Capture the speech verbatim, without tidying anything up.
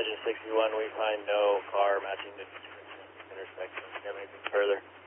Roger sixty-one, we find no car matching the description at this intersection. Do you have anything further?